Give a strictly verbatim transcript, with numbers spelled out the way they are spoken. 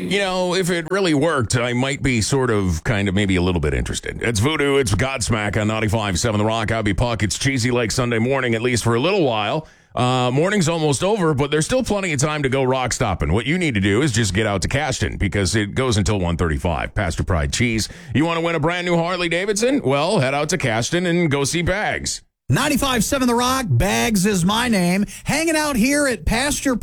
you know, if it really worked, I might be sort of, kind of, maybe a little bit interested. It's Voodoo. It's Godsmack on ninety-five point seven The Rock. I'll be Puck. It's Cheesy Lake Sunday morning, at least for a little while. Uh, morning's almost over, but there's still plenty of time to go rock stopping. What you need to do is just get out to Cashton because it goes until one thirty-five. Pastor Pride Cheese. You want to win a brand new Harley Davidson? Well, head out to Cashton and go see Bags. ninety-five point seven The Rock, Bags is my name. Hanging out here at Pasture